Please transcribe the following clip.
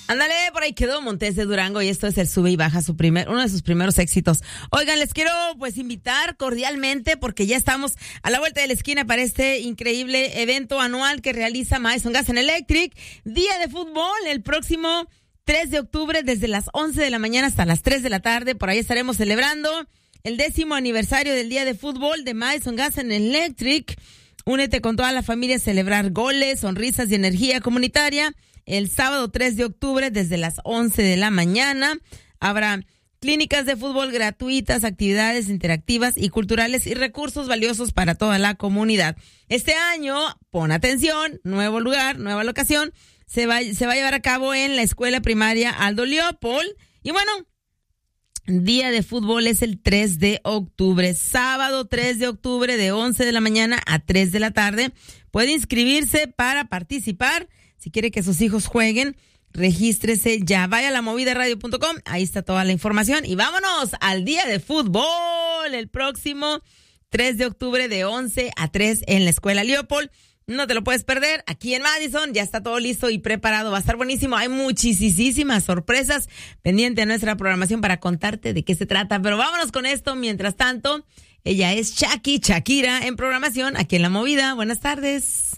Ándale, por ahí quedó Montes de Durango y esto es el Sube y Baja, uno de sus primeros éxitos. Oigan, les quiero pues invitar cordialmente porque ya estamos a la vuelta de la esquina para este increíble evento anual que realiza Madison Gas and Electric, Día de Fútbol, el próximo 3 de octubre desde las 11 de la mañana hasta las 3 de la tarde. Por ahí estaremos celebrando el 10º aniversario del Día de Fútbol de Madison Gas and Electric. Únete con toda la familia a celebrar goles, sonrisas y energía comunitaria. El sábado 3 de octubre desde las 11 de la mañana habrá clínicas de fútbol gratuitas, actividades interactivas y culturales y recursos valiosos para toda la comunidad. Este año, pon atención, nuevo lugar, nueva locación, se va a llevar a cabo en la escuela primaria Aldo Leopold. Y bueno, Día de Fútbol es el 3 de octubre, sábado 3 de octubre de 11 de la mañana a 3 de la tarde. Puede inscribirse para participar. Si quiere que sus hijos jueguen, regístrese ya. Vaya a lamovidaradio.com, ahí está toda la información. Y vámonos al Día de Fútbol, el próximo 3 de octubre de 11 a 3 en la Escuela Leopold. No te lo puedes perder, aquí en Madison, ya está todo listo y preparado, va a estar buenísimo. Hay muchísimas sorpresas pendiente a nuestra programación para contarte de qué se trata. Pero vámonos con esto, mientras tanto, ella es Shakira en programación, aquí en La Movida. Buenas tardes.